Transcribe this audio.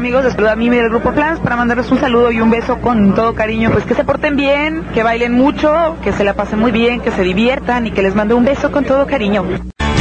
Amigos, les saluda a Mimi del Grupo Flans para mandarles un saludo y un beso con todo cariño. Pues que se porten bien, que bailen mucho, que se la pasen muy bien, que se diviertan y que les mando un beso con todo cariño.